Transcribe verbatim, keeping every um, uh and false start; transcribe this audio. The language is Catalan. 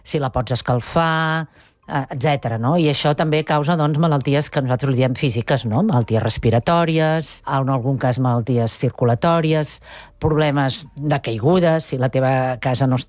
si la pots escalfar, etcètera, no? I això també causa, doncs, malalties que nosaltres li diem físiques, no? Malalties respiratòries, en algun cas malalties circulatòries, problemes de caigudes, si la teva casa no,